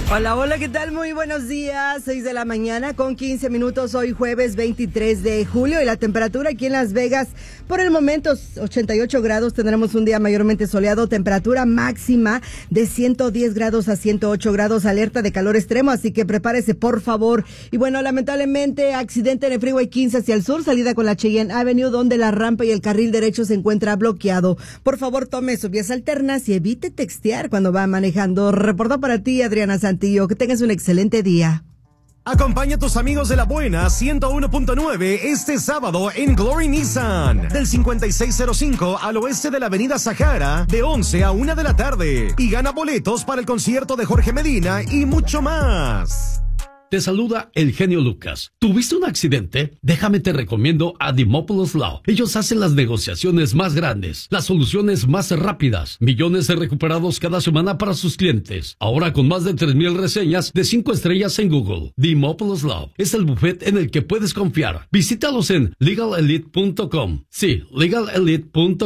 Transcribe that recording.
Hola, hola, ¿qué tal? Muy buenos días, 6 de la mañana con 15 minutos, hoy jueves 23 de julio y la temperatura aquí en Las Vegas, por el momento 88 grados, tendremos un día mayormente soleado, temperatura máxima de 110 grados a 108 grados, alerta de calor extremo, así que prepárese por favor. Y bueno, lamentablemente, accidente en el Freeway 15 hacia el sur, salida con la Cheyenne Avenue, donde la rampa y el carril derecho se encuentra bloqueado. Por favor, tome sus vías alternas y evite textear cuando va manejando. Reportó para ti, Adriana Santillo. Que tengas un excelente día. Acompaña a tus amigos de La Buena 101.9 este sábado en Glory Nissan, del 5605 al oeste de la avenida Sahara, de 11 a 1 de la tarde. Y gana boletos para el concierto de Jorge Medina y mucho más. Te saluda el genio Lucas. ¿Tuviste un accidente? Déjame te recomiendo a Dimopoulos Law. Ellos hacen las negociaciones más grandes, las soluciones más rápidas, millones de recuperados cada semana para sus clientes. Ahora con más de 3,000 reseñas de 5 estrellas en Google. Dimopoulos Law es el bufete en el que puedes confiar. Visítalos en legalelite.com. Sí, legalelite.com.